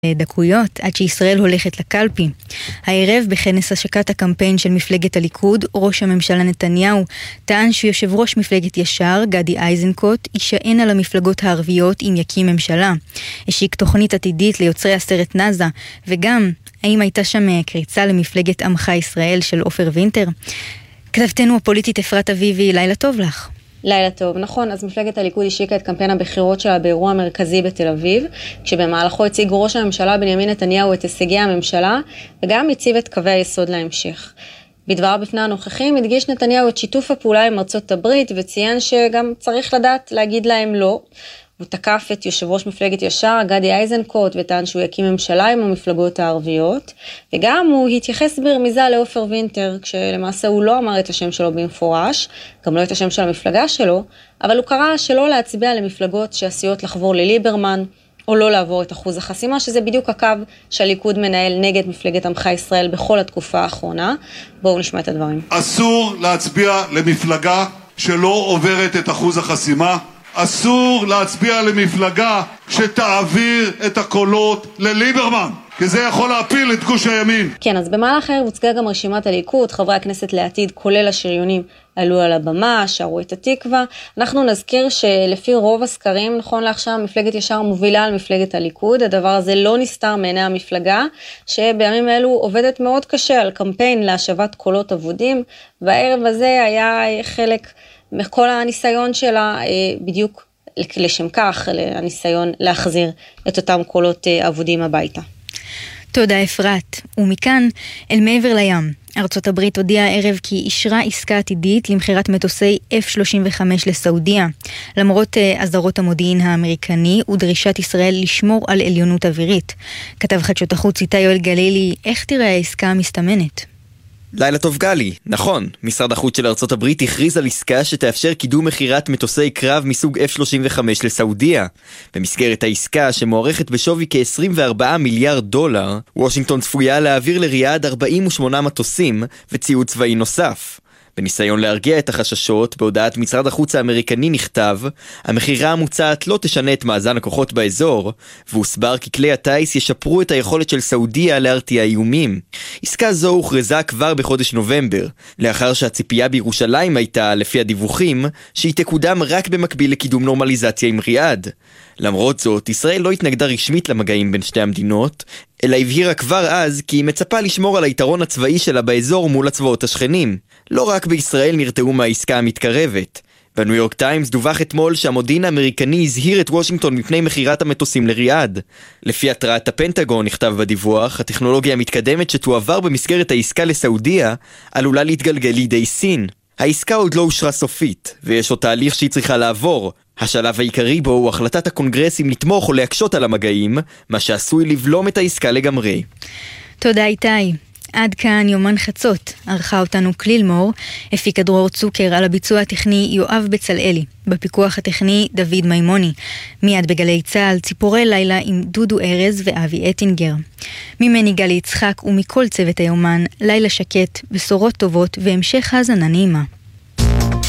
דקויות עד שישראל הולכת לקלפי. הערב בכנס השקת הקמפיין של מפלגת הליכוד, ראש הממשלה נתניהו טען שיושב ראש מפלגת ישר, גדי איזנקוט, יישען על המפלגות הערביות אם יקים ממשלה. השיק תוכנית עתידית ליוצרי הסרט נזה, וגם האם הייתה שם קריצה למפלגת עמך ישראל של עופר וינטר? כתבתנו הפוליטית אפרת אביבי, לילה טוב לך. לילה טוב, נכון, אז מפלגת הליכוד השיקה את קמפיין הבחירות שלה באירוע מרכזי בתל אביב, כשבמהלכו הציג ראש הממשלה בנימין נתניהו את הישגי הממשלה, וגם הציב את קווי היסוד להמשך. בדבריו בפני הנוכחים הדגיש נתניהו את שיתוף הפעולה עם ארצות הברית, וציין שגם צריך לדעת להגיד להם לא. הוא תקף את יושב ראש מפלגת ישר, גדי איזנקוט, וטען שהוא יקים ממשלה עם המפלגות הערביות, וגם הוא התייחס ברמיזה לעופר וינטר, כשלמעשה הוא לא אמר את השם שלו במפורש, גם לא את השם של המפלגה שלו, אבל הוא קרא שלא להצביע למפלגות שעשויות לחבור לליברמן, או לא לעבור את אחוז החסימה, שזה בדיוק הקו שהליכוד מנהל נגד מפלגת עמך ישראל בכל התקופה האחרונה. בואו נשמע את הדברים. אסור להצביע למפלגה שלא עוברת את אחוז החסימה, אסור להצביע למפלגה שתעביר את הקולות לליברמן, כי זה יכול להפיל את גוש הימין. כן, אז במהלך הערב הוצגה גם רשימת הליכוד, חברי הכנסת לעתיד, כולל השריונים, עלו על הבמה, שרו את התקווה. אנחנו נזכיר שלפי רוב הסקרים, נכון לעכשיו, מפלגת ישר מובילה על מפלגת הליכוד. הדבר הזה לא נסתר מעיני המפלגה, שבימים אלו עובדת מאוד קשה על קמפיין להשבת קולות אבודים, והערב הזה היה חלק מכל הניסיון שלה בדיוק לשם כך, הניסיון להחזיר את אותם קולות אבודים הביתה. תודה אפרת. ומכאן אל מעבר לים. ארצות הברית הודיעה הערב כי אישרה עסקה עתידית למחירת מטוסי F-35 לסעודיה. למרות אזהרות המודיעין האמריקני ודרישת ישראל לשמור על עליונות אווירית. כתב חדשות החוץ איתי יואל גלילי, איך תראה העסקה המסתמנת? לילה טוב גלי, נכון, משרד החוץ של ארצות הברית הכריז על עסקה שתאפשר קידום מחירת מטוסי קרב מסוג F-35 לסעודיה. במסגרת העסקה, שמוערכת בשווי כ-$24 מיליארד, וושינגטון צפויה להעביר לריאד 48 מטוסים וציוד צבאי נוסף. בניסיון להרגיע את החששות, בהודעת משרד החוץ האמריקני נכתב, המחירה המוצעת לא תשנה את מאזן הכוחות באזור, והוסבר כי כלי הטייס ישפרו את היכולת של סעודיה להרתיע איומים. עסקה זו הוכרזה כבר בחודש נובמבר, לאחר שהציפייה בירושלים הייתה, לפי הדיווחים, שהיא תקודם רק במקביל לקידום נורמליזציה עם ריאד. למרות זאת, ישראל לא התנגדה רשמית למגעים בין שתי המדינות, אלא הבהירה כבר אז כי היא מצפה לשמור על היתרון הצבאי שלה באזור מול הצבאות השכנים. לא רק בישראל נרתעו מהעסקה המתקרבת. בניו יורק טיימס דווח אתמול שהמודיעין האמריקני הזהיר את וושינגטון מפני מחירת המטוסים לריאד. לפי התרעת הפנטגון נכתב בדיווח, הטכנולוגיה המתקדמת שתועבר במסגרת העסקה לסעודיה עלולה להתגלגל לידי סין. העסקה עוד לא אושרה סופית, ויש עוד תהליך שהיא צריכה לעבור. השלב העיקרי בו הוא החלטת הקונגרס אם לתמוך או להקשות על המגעים, מה שעשוי לבלום את העסקה לגמרי. תודה איתי. עד כאן יומן חצות. ערכה אותנו כליל מור, הפיקה דרור צוקר, על הביצוע הטכני יואב בצלאלי, בפיקוח הטכני דוד מימוני. מיד בגלי צהל, ציפורי לילה עם דודו ארז ואבי אטינגר. ממני גלי יצחק ומכל צוות היומן, לילה שקט, בשורות טובות והמשך האזנה נעימה.